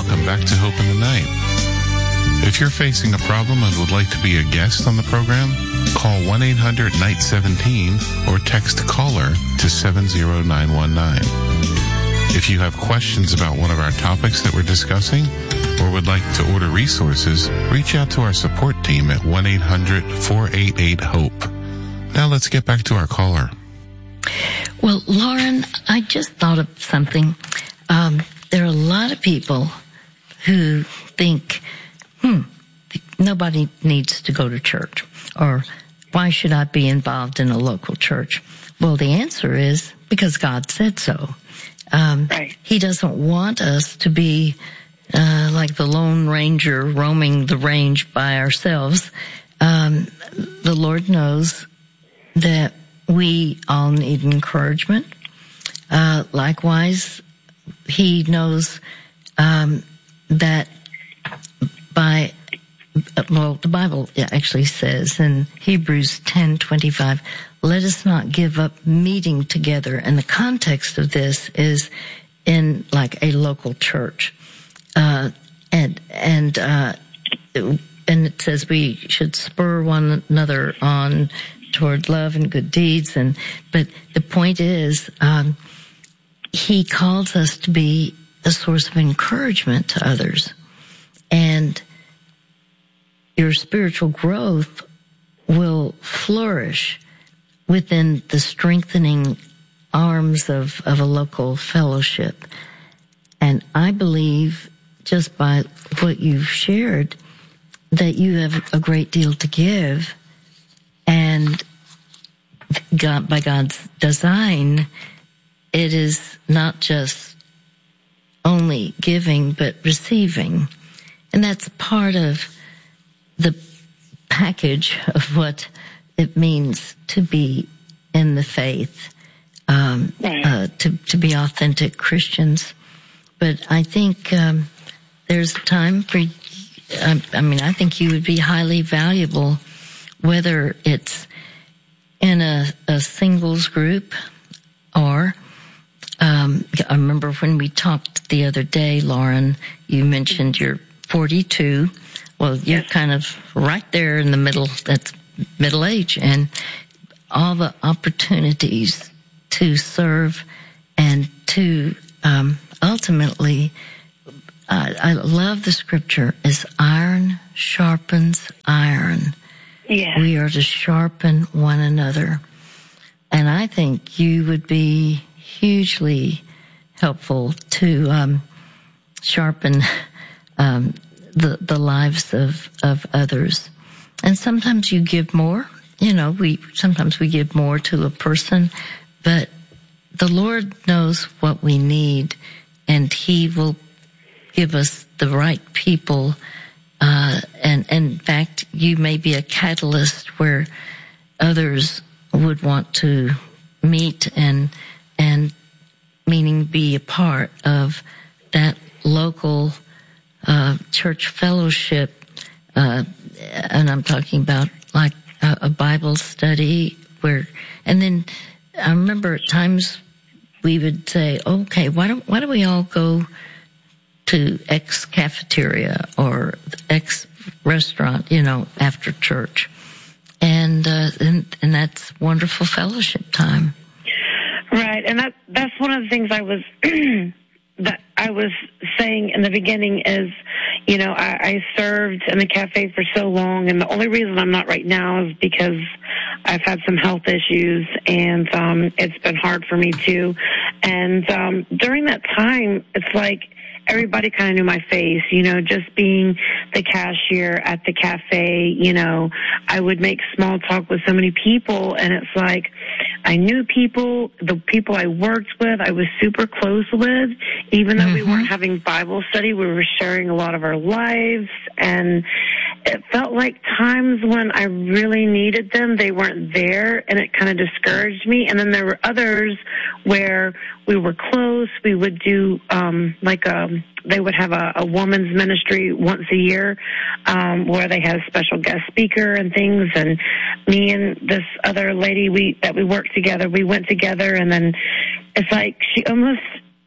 welcome back to Hope in the Night. If you're facing a problem and would like to be a guest on the program, call 1-800-NIGHT-17 or text CALLER to 70919. If you have questions about one of our topics that we're discussing or would like to order resources, reach out to our support team at 1-800-488-HOPE. Now let's get back to our caller. Well, Lauren, I just thought of something. There are a lot of people who think, nobody needs to go to church, or why should I be involved in a local church? Well, the answer is because God said so. Right. He doesn't want us to be like the Lone Ranger roaming the range by ourselves. The Lord knows that we all need encouragement. Likewise, He knows that the Bible actually says in Hebrews 10:25, let us not give up meeting together. And the context of this is in like a local church. And it says we should spur one another on toward love and good deeds. But the point is, He calls us to be a source of encouragement to others. And your spiritual growth will flourish within the strengthening arms of a local fellowship. And I believe, just by what you've shared, that you have a great deal to give. And God, by God's design, it is not just only giving, but receiving. And that's part of the package of what it means to be in the faith, to be authentic Christians. But I think there's time for, I think you would be highly valuable, whether it's in a singles group or, I remember when we talked the other day, Lauren, you mentioned you're 42. Well, you're kind of right there in the middle, that's middle age, and all the opportunities to serve and to ultimately, I love the scripture, as iron sharpens iron. Yeah. We are to sharpen one another. And I think you would be hugely helpful to sharpen the lives of others. And sometimes you give more. Sometimes we give more to a person, but the Lord knows what we need, and He will give us the right people. And in fact, you may be a catalyst where others would want to meet and meaning be a part of that local church fellowship. And I'm talking about like a Bible study and then I remember at times we would say, okay, why don't we all go to X cafeteria or X restaurant, after church. And that's wonderful fellowship time. Right. And that's one of the things I was saying in the beginning is, I served in the cafe for so long, and the only reason I'm not right now is because I've had some health issues, and it's been hard for me too. And during that time, it's like everybody kind of knew my face, just being the cashier at the cafe, I would make small talk with so many people, and it's like I knew people, the people I worked with, I was super close with, even though we weren't having Bible study, we were sharing a lot of our lives, and it felt like times when I really needed them, they weren't there, and it kind of discouraged me. And then there were others where we were close. We would do they would have a woman's ministry once a year where they had a special guest speaker and things. And me and this other lady that we worked together, we went together, and then it's like she almost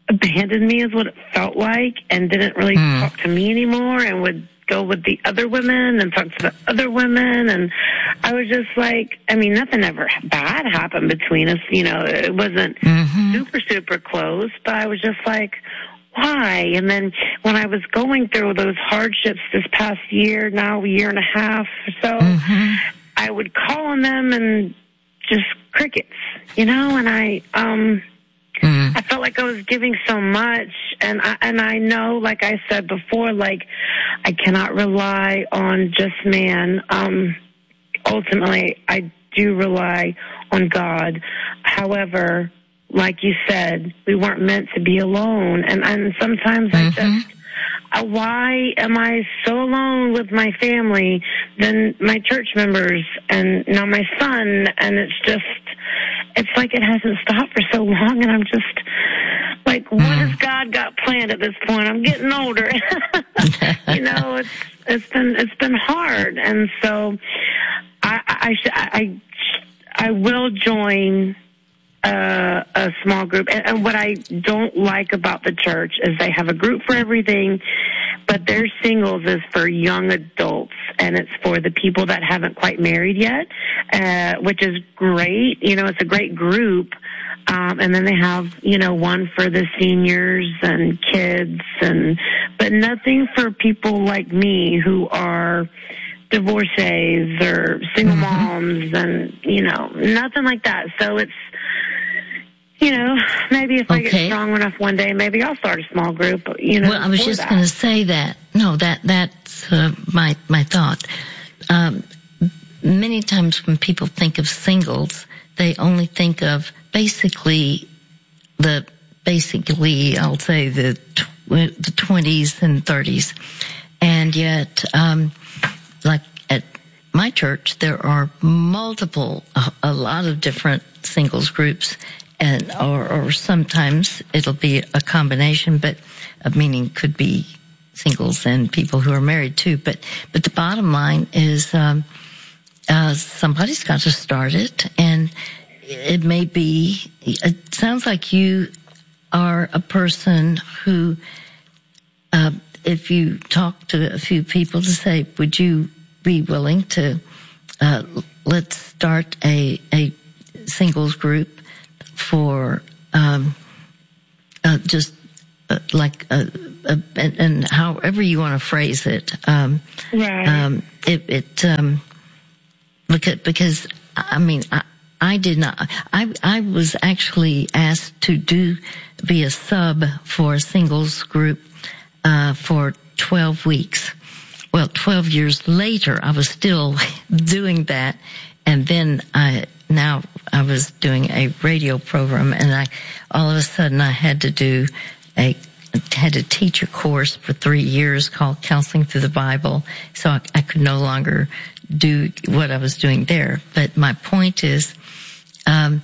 abandoned me is what it felt like, and didn't really talk to me anymore, and would go with the other women and talk to the other women. And I was just like, I mean, nothing ever bad happened between us. You know, it wasn't super, super close, but I was just like, why? And then when I was going through those hardships this past year, now a year and a half or so, I would call on them and just crickets, you know, and I felt like I was giving so much, and I know, like I said before, like, I cannot rely on just man. Ultimately, I do rely on God. However, like you said, we weren't meant to be alone, and sometimes I just, why am I so alone with my family than my church members and now my son? And it's like it hasn't stopped for so long, and I'm just like, what has God got planned at this point? I'm getting older. You know, it's been hard, and so I will join a small group. And what I don't like about the church is they have a group for everything, but their singles is for young adults, and it's for the people that haven't quite married yet, which is great. You know, it's a great group. And then they have, you know, one for the seniors and kids, but nothing for people like me who are divorcees or single moms, and, you know, nothing like that. So it's, you know, maybe if I get strong enough one day, maybe I'll start a small group, you know. Well, I was just going to say that. No, that's my thought. Many times when people think of singles, they only think of basically, I'll say the 20s and 30s. And yet, like at my church, there are a lot of different singles groups, and or sometimes it'll be a combination, but meaning could be singles and people who are married too. But the bottom line is somebody's got to start it, and it may be. It sounds like you are a person who, if you talk to a few people to say, would you be willing to let's start a singles group for just like and however you want to phrase it, right? Because I mean I did not. I was actually asked to be a sub for a singles group for 12 weeks. Well, 12 years later, I was still doing that, and then I was doing a radio program, and all of a sudden I had to teach a course for 3 years called Counseling Through the Bible, so I could no longer do what I was doing there. But my point is, I'm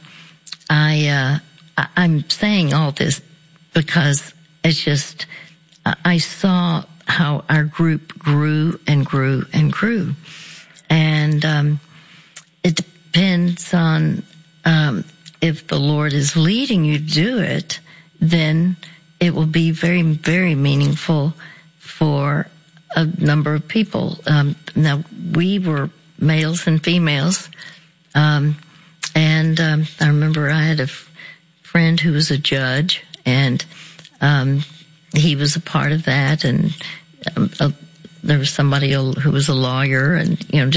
saying all this because it's just, I saw how our group grew and grew and grew. And it depends on if the Lord is leading you to do it, then it will be very, very meaningful for a number of people. Now, we were males and females, and I remember I had a friend who was a judge, and he was a part of that, and there was somebody who was a lawyer, and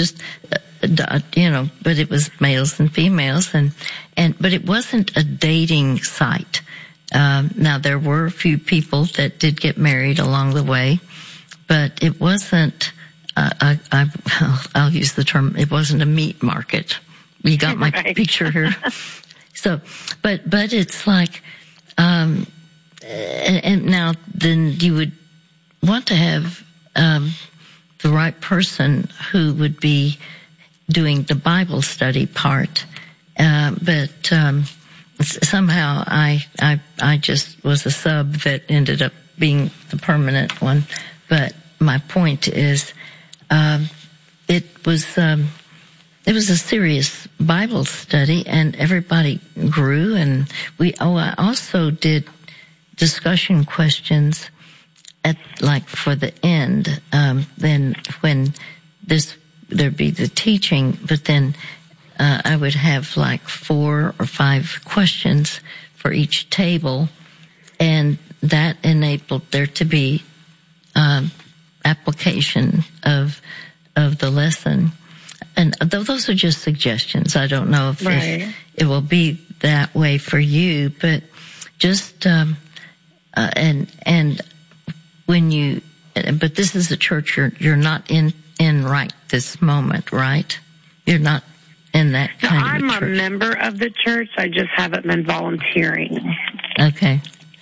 but it was males and females, but it wasn't a dating site. Now there were a few people that did get married along the way, but it wasn't. I'll use the term. It wasn't a meat market. You got my right. Picture here. So, but it's like, and now then you would want to have the right person who would be doing the Bible study part, but somehow I just was a sub that ended up being the permanent one. But my point is, it was a serious Bible study, and everybody grew, and I also did discussion questions at for the end. Then when there'd be the teaching, but then I would have 4 or 5 questions for each table, and that enabled there to be application of the lesson. And those are just suggestions. I don't know if it will be that way for you, but just and when you, but this is a church you're not in right this moment, right? You're not in that kind of I'm a church. a member of the church. I just haven't been volunteering. Okay.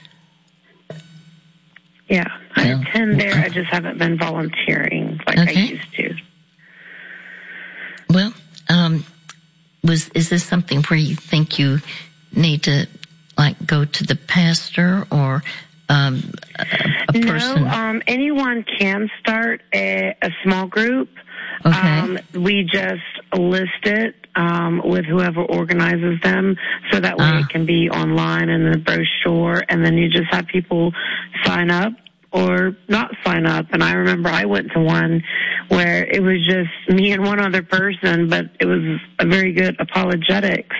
Yeah, I attend there. I just haven't been volunteering I used to. Well, is this something where you think you need to go to the pastor or a person? No, anyone can start a small group. Okay. We just list it with whoever organizes them, so that way it can be online in the brochure, and then you just have people sign up or not sign up. And I remember I went to one where it was just me and one other person, but it was a very good apologetics.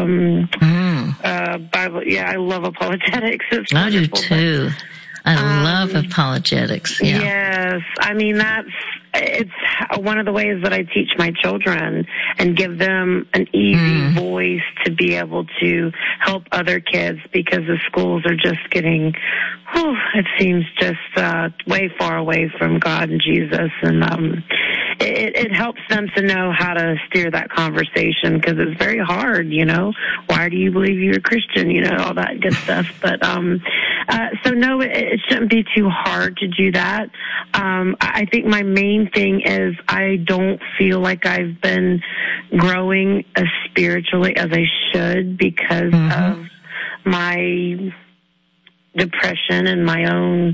Bible. Yeah, I love apologetics. It's I do wonderful, too. I love apologetics. Yeah. Yes. I mean, it's one of the ways that I teach my children and give them an easy voice to be able to help other kids, because the schools are just getting, it seems just way far away from God and Jesus. And it helps them to know how to steer that conversation, because it's very hard, Why do you believe you're a Christian? All that good stuff. But so no, it shouldn't be too hard to do that. I think my main thing is I don't feel like I've been growing as spiritually as I should because of my depression and my own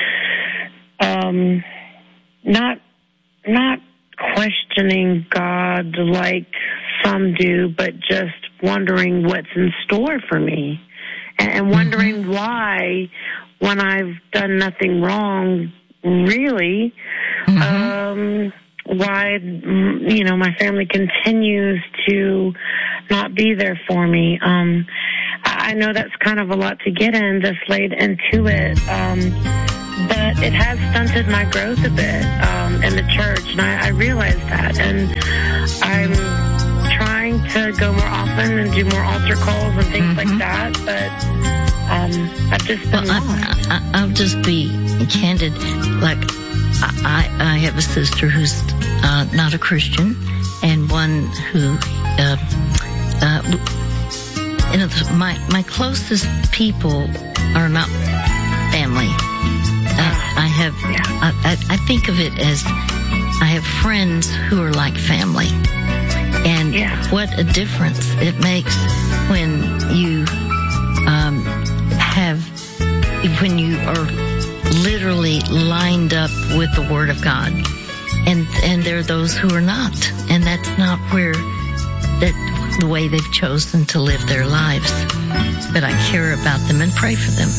not questioning God like some do, but just wondering what's in store for me, and wondering why, when I've done nothing wrong, really, why, my family continues to not be there for me. I know that's kind of a lot to get in this late into it, but it has stunted my growth a bit in the church, and I realize that, and I'm trying to go more often and do more altar calls and things like that, but I've just been I'll just be candid. I have a sister who's not a Christian, and one who my closest people are not family. I think of it as I have friends who are like family, and what a difference it makes when you when you are literally lined up with the Word of God, and there are those who are not, and that's not the way they've chosen to live their lives. But I care about them and pray for them.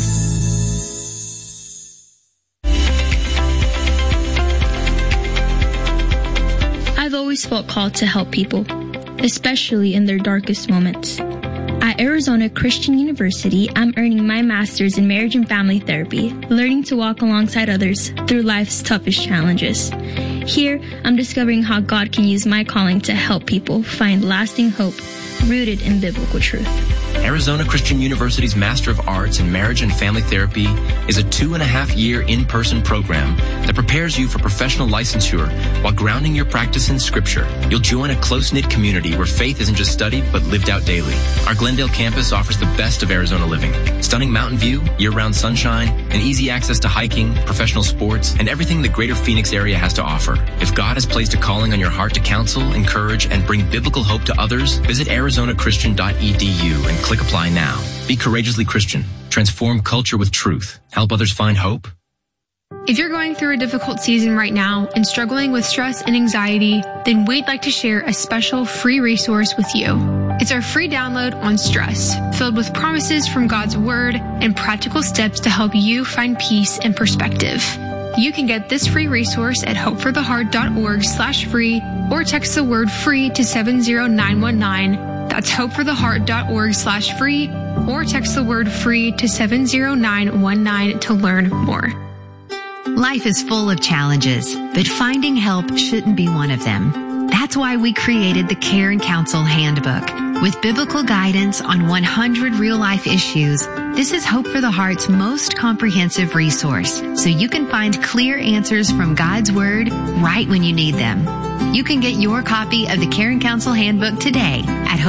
I've always felt called to help people, especially in their darkest moments. At Arizona Christian University, I'm earning my master's in marriage and family therapy, learning to walk alongside others through life's toughest challenges. Here, I'm discovering how God can use my calling to help people find lasting hope rooted in biblical truth. Arizona Christian University's Master of Arts in Marriage and Family Therapy is a 2.5-year in-person program that prepares you for professional licensure while grounding your practice in Scripture. You'll join a close-knit community where faith isn't just studied but lived out daily. Our Glendale campus offers the best of Arizona living: stunning mountain view, year-round sunshine, and easy access to hiking, professional sports, and everything the greater Phoenix area has to offer. If God has placed a calling on your heart to counsel, encourage, and bring biblical hope to others, visit arizonachristian.edu and click apply now. Be courageously Christian. Transform culture with truth. Help others find hope. If you're going through a difficult season right now and struggling with stress and anxiety, then we'd like to share a special free resource with you. It's our free download on stress, filled with promises from God's Word and practical steps to help you find peace and perspective. You can get this free resource at hopefortheheart.org/free or text the word free to 70919. That's hopefortheheart.org/free or text the word free to 70919 to learn more. Life is full of challenges, but finding help shouldn't be one of them. That's why we created the Care and Counsel Handbook. With biblical guidance on 100 real-life issues, this is Hope for the Heart's most comprehensive resource, so you can find clear answers from God's Word right when you need them. You can get your copy of the Care and Counsel Handbook today at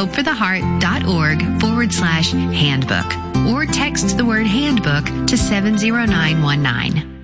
hopefortheheart.org/handbook or text the word handbook to 70919.